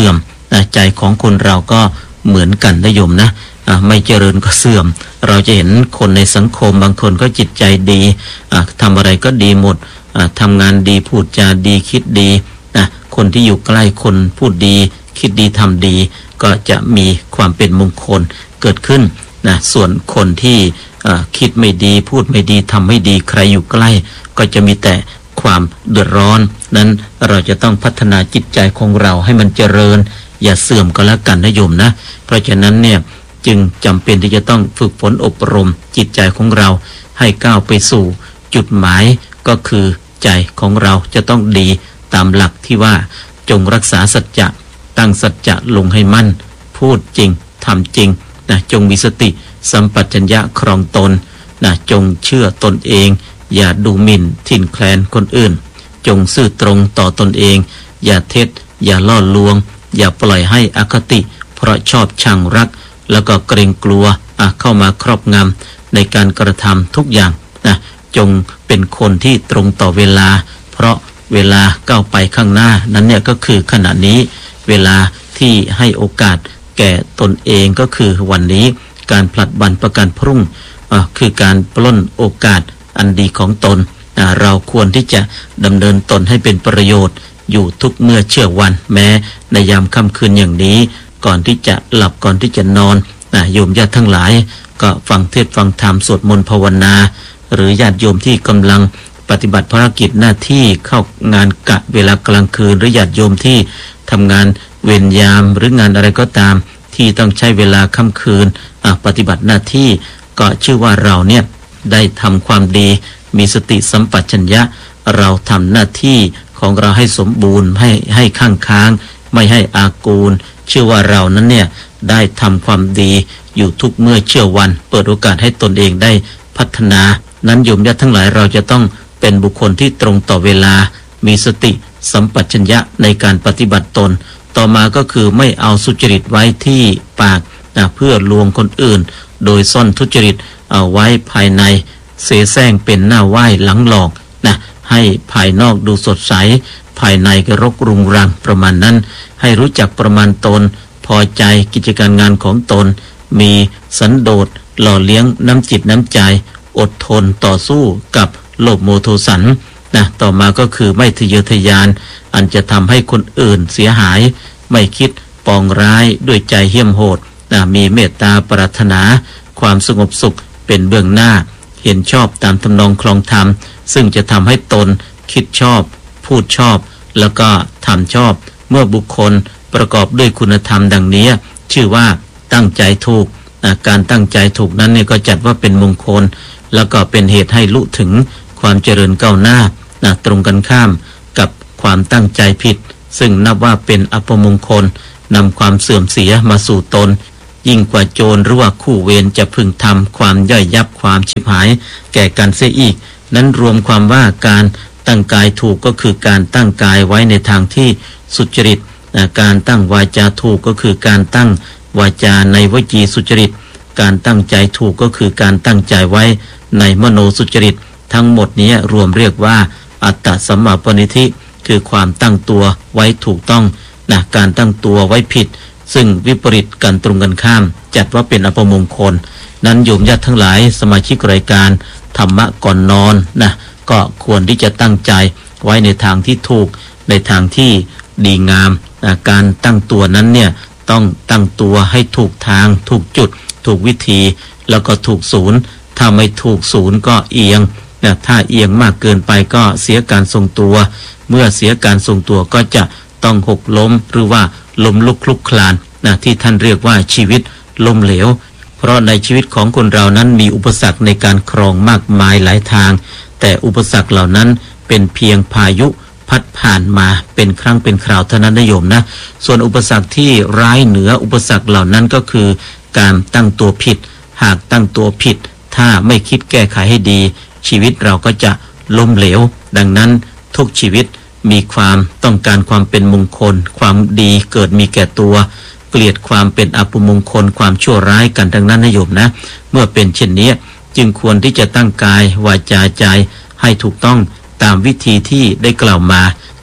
นะใจของคนเราก็เหมือนกันนะโยมนะไม่เจริญก็เสื่อมเราจะเห็นคนในสังคมบางคนก็จิตใจดีทำอะไรก็ดีหมดทำงานดีพูดจาดีคิดดีนะคนที่อยู่ใกล้คนพูดดีคิดดีทำดีก็จะมีความเป็นมงคลเกิดขึ้นนะส่วนคนที่คิดไม่ดีพูดไม่ดีทำไม่ดีใครอยู่ใกล้ก็จะมีแต่ความเดือดร้อนนั้นเราจะต้องพัฒนาจิตใจของเราให้มันเจริญอย่าเสื่อมก็แล้วกันนะโยมนะเพราะฉะนั้นเนี่ยจึงจำเป็นที่จะต้องฝึกฝนอบรมจิตใจของเราให้ก้าวไปสู่จุดหมายก็คือใจของเราจะต้องดีตามหลักที่ว่าจงรักษาสัจจะตั้งสัจจะลงให้มั่นพูดจริงทำจริงนะจงมีสติสัมปชัญญะครองตนนะจงเชื่อตนเองอย่าดูหมิ่นทิ่นแคลนคนอื่นจงซื่อตรงต่อตนเองอย่าเท็จอย่าล่อลวงอย่าปล่อยให้อคติเพราะชอบชังรักแล้วก็เกรงกลัวเข้ามาครอบงำในการกระทำทุกอย่างนะจงเป็นคนที่ตรงต่อเวลาเพราะเวลาก้าวไปข้างหน้านั้นเนี่ยก็คือขณะนี้เวลาที่ให้โอกาสแก่ตนเองก็คือวันนี้การผลัดวันประกันพรุ่งคือการปล้นโอกาสอันดีของตนเราควรที่จะดำเนินตนให้เป็นประโยชน์อยู่ทุกเมื่อเชื่อวันแม้ในยามค่ำคืนอย่างนี้ก่อนที่จะหลับก่อนที่จะนอนโยมญาติทั้งหลายก็ฟังเทศฟังธรรมสวดมนต์ภาวนาหรือญาติโยมที่กำลังปฏิบัติภารกิจหน้าที่เข้างานกะเวลากลางคืนหรือญาติโยมที่ทำงานเวรยามหรืองานอะไรก็ตามที่ต้องใช้เวลาค่ำคืนปฏิบัติหน้าที่ก็ชื่อว่าเราเนี่ยได้ทำความดีมีสติสัมปชัญญะเราทำหน้าที่ของเราให้สมบูรณ์ให้ให้ข้างค้างไม่ให้อากูลชื่อว่าเรานั้นเนี่ยได้ทำความดีอยู่ทุกเมื่อเชื่อวันเปิดโอกาสให้ตนเองได้พัฒนานั้นโยมญาติทั้งหลายเราจะต้องเป็นบุคคลที่ตรงต่อเวลามีสติสัมปชัญญะในการปฏิบัติตนต่อมาก็คือไม่เอาสุจริตไว้ที่ปากนะเพื่อลวงคนอื่นโดยซ่อนทุจริตเอาไว้ภายในเสแสร้งเป็นหน้าไหว้หลังหลอกนะให้ภายนอกดูสดใสภายในก็รกรุงรังประมาณนั้นให้รู้จักประมาณตนพอใจกิจการงานของตนมีสันโดษหล่อเลี้ยงน้ำจิตน้ำใจอดทนต่อสู้กับโลภโมโทสันนะต่อมาก็คือไม่ทะเยอทะยานอันจะทำให้คนอื่นเสียหายไม่คิดปองร้ายด้วยใจเหี้ยมโหดนะมีเมตตาปรารถนาความสงบสุขเป็นเบื้องหน้าเห็นชอบตามทำนองคลองธรรมซึ่งจะทำให้ตนคิดชอบพูดชอบแล้วก็ทำชอบเมื่อบุคคลประกอบด้วยคุณธรรมดังนี้ชื่อว่าตั้งใจถูกนะการตั้งใจถูกนั้นเนี่ยก็จัดว่าเป็นมงคลแล้วก็เป็นเหตุให้ลุถึงความเจริญก้าวหน้านะตรงกันข้ามกับความตั้งใจผิดซึ่งนับว่าเป็นอัปมงคลนำความเสื่อมเสียมาสู่ตนยิ่งกว่าโจรหรือว่าคู่เวรจะพึงทำความย่อยยับความชิบหายแก่กันเสียอีกนั้นรวมความว่าการตั้งกายถูกก็คือการตั้งกายไว้ในทางที่สุจริตการตั้งวาจาถูกก็คือการตั้งวาจาในวจีสุจริตการตั้งใจถูกก็คือการตั้งใจไว้ในมโนสุจริตทั้งหมดนี้รวมเรียกว่าอัตตสัมมาปณิธิคือความตั้งตัวไว้ถูกต้องนะการตั้งตัวไว้ผิดซึ่งวิปริตกันตรงกันข้ามจัดว่าเป็นอัปมงคลนั้นโยมญาติทั้งหลายสมาชิกรายการธรรมะก่อนนอนนะก็ควรที่จะตั้งใจไว้ในทางที่ถูกในทางที่ดีงามนะการตั้งตัวนั้นเนี่ยต้องตั้งตัวให้ถูกทางถูกจุดถูกวิธีแล้วก็ถูกศูนย์ถ้าไม่ถูกศูนย์ก็เอียงนะถ้าเอียงมากเกินไปก็เสียการทรงตัวเมื่อเสียการทรงตัวก็จะต้องหกล้มหรือว่าล้มลุกคลุกคลานนะที่ท่านเรียกว่าชีวิตล้มเหลวเพราะในชีวิตของคนเรานั้นมีอุปสรรคในการครองมากมายหลายทางแต่อุปสรรคเหล่านั้นเป็นเพียงพายุพัดผ่านมาเป็นครั้งเป็นคราวเท่านั้นนะโยมนะส่วนอุปสรรคที่ร้ายเหนืออุปสรรคเหล่านั้นก็คือการตั้งตัวผิดหากตั้งตัวผิดถ้าไม่คิดแก้ไขให้ดีชีวิตเราก็จะล้มเหลวดังนั้นทุกชีวิตมีความต้องการความเป็นมงคลความดีเกิดมีแก่ตัวเกลียดความเป็นอัปมงคลความชั่วร้ายกันทั้งนั้นนะโยมนะเมื่อเป็นเช่นนี้จึงควรที่จะตั้งกายวาจาใจให้ถูกต้องตามวิธีที่ได้กล่าวมา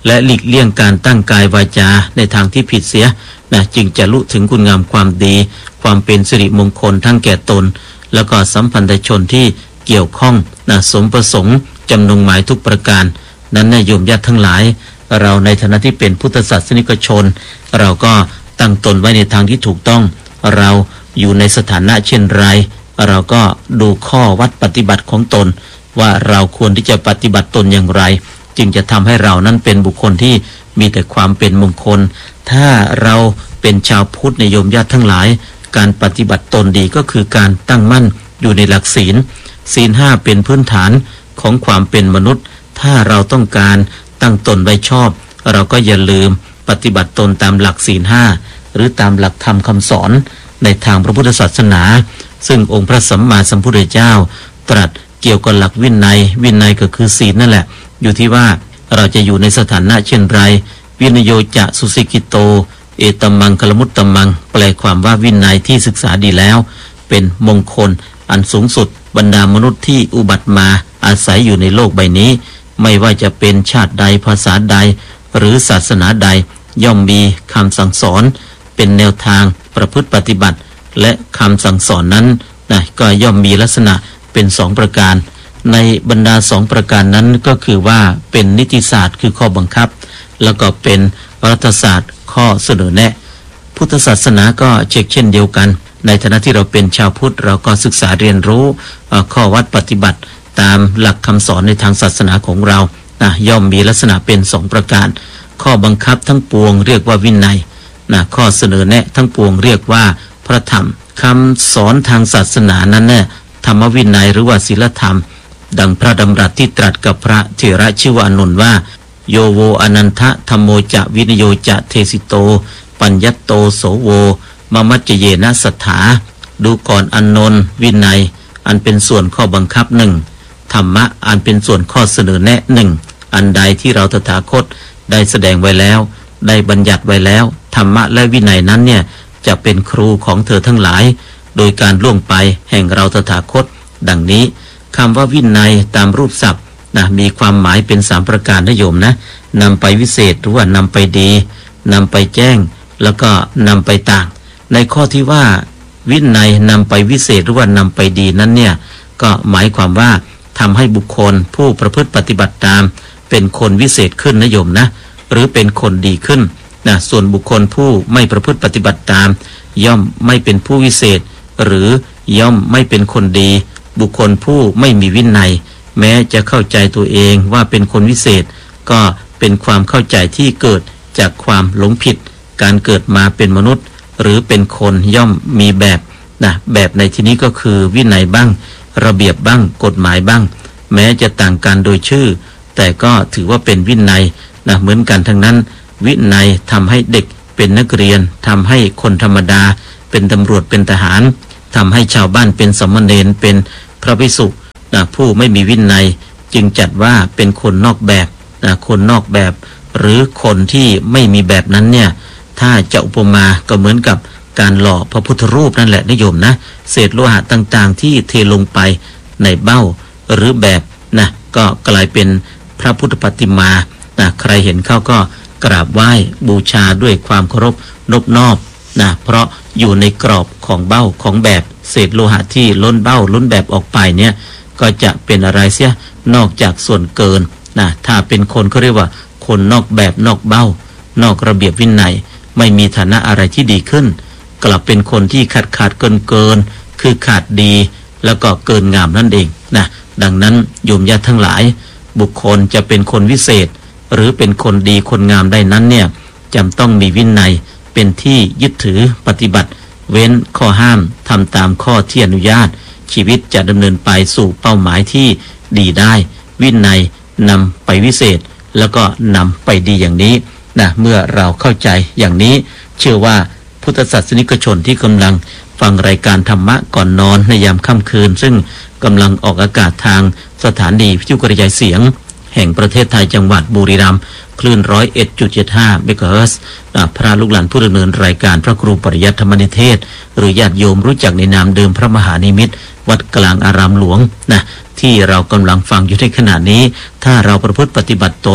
และหลีกเลี่ยงการตั้งกายวาจาในทางที่ผิดเสียนะจึงจะรู้ถึงคุณงามความดีความเป็นสิริมงคลทั้งแก่ตนแล้วก็สัมพันธชนที่เกี่ยวข้องนะสมประสงค์จำนงหมายทุกประการนั้นนะโยมญาติทั้งหลายเราในฐานะที่เป็นพุทธศาสนิกชนเราก็ตั้งตนไว้ในทางที่ถูกต้องเราอยู่ในสถานะเช่นไรเราก็ดูข้อวัดปฏิบัติของตนว่าเราควรที่จะปฏิบัติตนอย่างไรจึงจะทำให้เรานั้นเป็นบุคคลที่มีแต่ความเป็นมงคลถ้าเราเป็นชาวพุทธในโยมญาติทั้งหลายการปฏิบัติตนดีก็คือการตั้งมั่นอยู่ในหลักศีลศีลห้าเป็นพื้นฐานของความเป็นมนุษย์ถ้าเราต้องการตั้งตนไว้ชอบเราก็อย่าลืมปฏิบัติตนตามหลักศีลห้าหรือตามหลักธรรมคำสอนในทางพระพุทธศาสนาซึ่งองค์พระสัมมาสัมพุทธเจ้าตรัสเกี่ยวกับหลักวินัยวินัยก็คือศีลนั่นแหละอยู่ที่ว่าเราจะอยู่ในสถานะเช่นไรวินโยจะสุสิกิโตเอตมังคลมุตตมังแปลความว่าวินัยที่ศึกษาดีแล้วเป็นมงคลอันสูงสุดบรรดามนุษย์ที่อุบัติมาอาศัยอยู่ในโลกใบนี้ไม่ว่าจะเป็นชาติใดภาษาใดหรือศาสนาใดย่อมมีคำสั่งสอนเป็นแนวทางประพฤติปฏิบัติและคำสั่งสอนนั้นนะก็ย่อมมีลักษณะเป็นสองประการในบรรดาสองประการนั้นก็คือว่าเป็นนิติศาสตร์คือข้อบังคับแล้วก็เป็นรัฐศาสตร์ข้อเสนอแนะพุทธศาสนาก็เช่นเช่นเดียวกันในฐานะที่เราเป็นชาวพุทธเราก็ศึกษาเรียนรู้ข้อวัดปฏิบัติตามหลักคำสอนในทางศาสนาของเรานะย่อมมีลักษณะเป็นสองประการข้อบังคับทั้งปวงเรียกว่าวินัยนะข้อเสนอแนะทั้งปวงเรียกว่าพระธรรมคำสอนทางศาสนานั้นเนี่ยธรรมวินัยหรือว่าศีลธรรมดังพระดำรัสที่ตรัสกับพระเถระชื่อว่าอานนท์ว่าโยโวอนันทะธัมโมจะวินโยจะเทสิโตปัญญัตโตโสโวมมัจเจเยนะสัทธาดูก่อนอานนท์วินัยอันเป็นส่วนข้อบังคับหนึ่งธรรมะอันเป็นส่วนข้อเสนอแนะหนึ่งอันใดที่เราตถาคตได้แสดงไว้แล้วได้บัญญัติไว้แล้วธรรมะและวินัยนั้นเนี่ยจะเป็นครูของเธอทั้งหลายโดยการล่วงไปแห่งเราตถาคตดังนี้คำว่าวินัยตามรูปศัพท์นะมีความหมายเป็นสามประการนะโยมนะนำไปวิเศษหรือว่านำไปดีนำไปแจ้งแล้วก็นำไปต่างในข้อที่ว่าวินัยนำไปวิเศษหรือว่านำไปดีนั้นเนี่ยก็หมายความว่าทำให้บุคคลผู้ประพฤติปฏิบัติตามเป็นคนวิเศษขึ้นนะโยมนะหรือเป็นคนดีขึ้นนะส่วนบุคคลผู้ไม่ประพฤติปฏิบัติตามย่อมไม่เป็นผู้วิเศษหรือย่อมไม่เป็นคนดีบุคคลผู้ไม่มีวินัยแม้จะเข้าใจตัวเองว่าเป็นคนวิเศษก็เป็นความเข้าใจที่เกิดจากความหลงผิดการเกิดมาเป็นมนุษย์หรือเป็นคนย่อมมีแบบนะแบบในที่นี้ก็คือวินัยบ้างระเบียบบ้างกฎหมายบ้างแม้จะต่างกันโดยชื่อแต่ก็ถือว่าเป็นวินัยนะเหมือนกันทั้งนั้นวินัยทำให้เด็กเป็นนักเรียนทำให้คนธรรมดาเป็นตำรวจเป็นทหารทำให้ชาวบ้านเป็นสมณเณรเป็นพระภิกษุนะผู้ไม่มีวินัยจึงจัดว่าเป็นคนนอกแบบนะคนนอกแบบหรือคนที่ไม่มีแบบนั้นเนี่ยถ้าจะอุปมาก็เหมือนกับการหล่อพระพุทธรูปนั่นแหละนิยมนะเศษโลหะต่างๆที่เทลงไปในเบ้าหรือแบบนะก็กลายเป็นพระพุทธปฏิมานะใครเห็นเขาก็กราบไหว้บูชาด้วยความเคารพนบนอบนะเพราะอยู่ในกรอบของเบ้าของแบบเศษโลหะที่ล้นเบ้าล้นแบบออกไปเนี่ยก็จะเป็นอะไรเสียนอกจากส่วนเกินนะถ้าเป็นคนเขาเรียกว่าคนนอกแบบนอกเบ้านอกระเบียบวินัยไม่มีฐานะอะไรที่ดีขึ้นกลับเป็นคนที่ขาดขาดเกินเกินคือขาดดีแล้วก็เกินงามนั่นเองนะดังนั้นโยมญาติทั้งหลายบุคคลจะเป็นคนวิเศษหรือเป็นคนดีคนงามได้นั้นเนี่ยจำต้องมีวินัยเป็นที่ยึดถือปฏิบัติเว้นข้อห้ามทำตามข้อที่อนุญาตชีวิตจะดำเนินไปสู่เป้าหมายที่ดีได้วินัยนำไปวิเศษแล้วก็นำไปดีอย่างนี้นะเมื่อเราเข้าใจอย่างนี้เชื่อว่าพุทธศาสนิกชนที่กำลังฟังรายการธรรมะก่อนนอนในยามค่ำคืนซึ่งกำลังออกอากาศทางสถานีวิทยุกระจายเสียงแห่งประเทศไทยจังหวัดบุรีรัมย์คลื่น หนึ่งร้อยเอ็ดจุดเจ็ดห้า เมกะเฮิรตซ์พระลูกหลานผู้ดำเนินรายการพระครูปริยัติธรรมนิเทศหรือญาติโยมรู้จักในนามเดิมพระมหานิมิตรวัดกลางอารามหลวงนะที่เรากำลังฟังอยู่ในขณะนี้ถ้าเราประพฤติปฏิบัติตน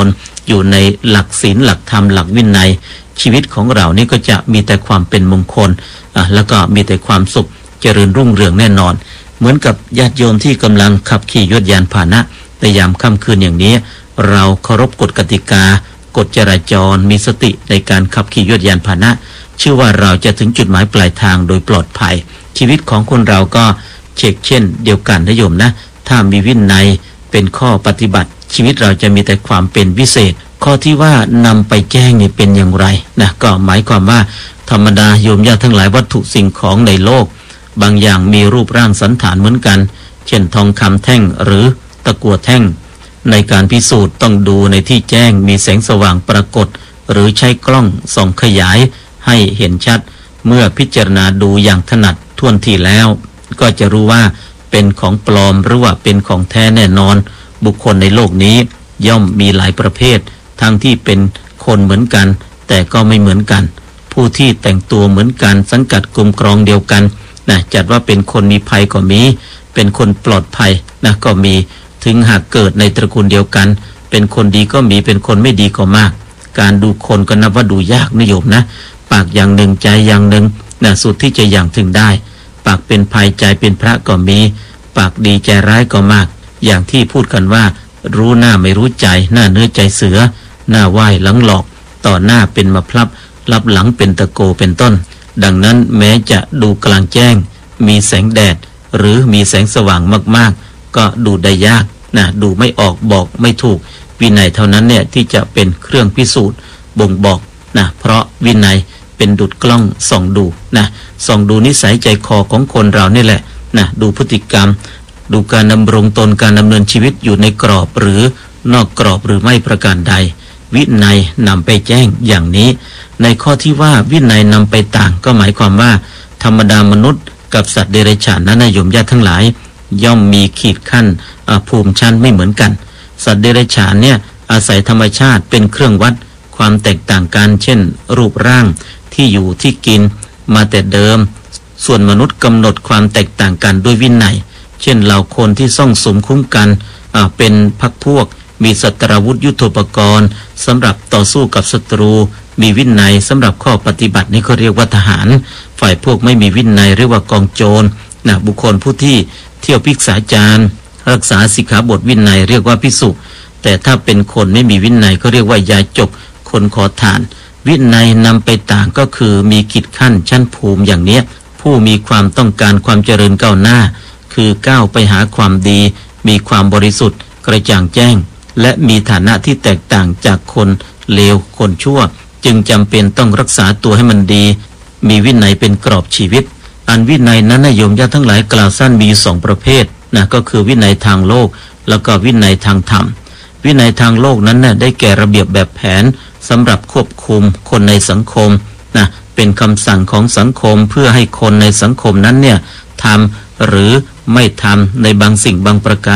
อยู่ในหลักศีลหลักธรรมหลักวินัยชีวิตของเรานี่ก็จะมีแต่ความเป็นมงคลอ่ะแล้วก็มีแต่ความสุขเจริญรุ่งเรืองแน่นอนเหมือนกับญาติโยมที่กำลังขับขี่ยวดยานพาหนะในยามค่ำคืนอย่างนี้เราเคารพกฎกติกากฎจราจรมีสติในการขับขี่ยวดยานพาหนะเชื่อว่าเราจะถึงจุดหมายปลายทางโดยปลอดภัยชีวิตของคนเราก็เช็คเช่นเดียวกันนะโยมนะถ้ามีวินัยเป็นข้อปฏิบัติชีวิตเราจะมีแต่ความเป็นวิเศษข้อที่ว่านำไปแจ้งนี่เป็นอย่างไรนะก็หมายความว่าธรรมดาโยมญาติทั้งหลายวัตถุสิ่งของในโลกบางอย่างมีรูปร่างสันฐานเหมือนกันเช่นทองคำแท่งหรือตะกั่วแท่งในการพิสูจน์ต้องดูในที่แจ้งมีแสงสว่างปรากฏหรือใช้กล้องส่องขยายให้เห็นชัดเมื่อพิจารณาดูอย่างถนัดท่วนทีแล้วก็จะรู้ว่าเป็นของปลอมหรือว่าเป็นของแท้แน่นอนบุคคลในโลกนี้ย่อมมีหลายประเภททั้งที่เป็นคนเหมือนกันแต่ก็ไม่เหมือนกันผู้ที่แต่งตัวเหมือนกันสังกัดกลุ่มกรองเดียวกันนะจัดว่าเป็นคนมีภัยก็มีเป็นคนปลอดภัยนะก็มีถึงหากเกิดในตระกูลเดียวกันเป็นคนดีก็มีเป็นคนไม่ดีก็มากการดูคนก็นับว่าดูยากนิยมนะปากอย่างหนึ่งใจอย่างหนึ่งนะสุดที่จะอย่างถึงได้ปากเป็นภัยใจเป็นพระก็มีปากดีใจร้ายก็มากอย่างที่พูดกันว่ารู้หน้าไม่รู้ใจหน้าเนื้อใจเสือหน้าไหว้หลังหลอกต่อหน้าเป็นมะพร้าวลับหลังเป็นตะโกเป็นต้นดังนั้นแม้จะดูกลางแจ้งมีแสงแดดหรือมีแสงสว่างมากๆก็ดูได้ยากนะดูไม่ออกบอกไม่ถูกวินัยเท่านั้นเนี่ยที่จะเป็นเครื่องพิสูจน์บ่งบอกนะเพราะวินัยเป็นดุจกล้องส่องดูนะส่องดูนิสัยใจคอของคนเรานี่แหละนะดูพฤติกรรมดูการดำรงตนการดำเนินชีวิตอยู่ในกรอบหรือนอกกรอบหรือไม่ประการใดวินัยนำไปแจ้งอย่างนี้ในข้อที่ว่าวินัยนำไปต่างก็หมายความว่าธรรมดามนุษย์กับสัตว์เดรัจฉานนั้นโยมญาติทั้งหลายย่อมมีขีดขั้นภูมิชั้นไม่เหมือนกันสัตว์เดรัจฉานเนี่ยอาศัยธรรมชาติเป็นเครื่องวัดความแตกต่างกันเช่นรูปร่างที่อยู่ที่กินมาแต่เดิมส่วนมนุษย์กำหนดความแตกต่างกันด้วยวินัยเช่นเหล่าคนที่ซ่องสุมคุ้มกันเป็นพรรคพวกมีศัตราวุธยุทโธปกรณ์สำหรับต่อสู้กับศัตรูมีวินัยสำหรับข้อปฏิบัตินี้เขาเรียกว่าทหารฝ่ายพวกไม่มีวินัยเรียกว่ากองโจรนะบุคคลผู้ที่เที่ยวพิกษาจารรักษาสิกขาบทวินัยเรียกว่าภิกษุแต่ถ้าเป็นคนไม่มีวินัยก็เรียกว่ายาจกคนขอทานวินัยนำไปต่างก็คือมีกิจขั้นชั้นภูมิอย่างเนี้ยผู้มีความต้องการความเจริญก้าวหน้าคือก้าวไปหาความดีมีความบริสุทธิ์กระจ่างแจ้งและมีฐานะที่แตกต่างจากคนเลวคนชั่วจึงจำเป็นต้องรักษาตัวให้มันดีมีวินัยเป็นกรอบชีวิตอันวินัยนั้นโยมญาติทั้งหลายกล่าวสั้นมีสองประเภทนะก็คือวินัยทางโลกแล้วก็วินัยทางธรรมวินัยทางโลกนั้นน่ะได้แก่ระเบียบแบบแผนสำหรับควบคุมคนในสังคมนะเป็นคำสั่งของสังคมเพื่อให้คนในสังคมนั้นเนี่ยทำหรือไม่ทำในบางสิ่งบางประการ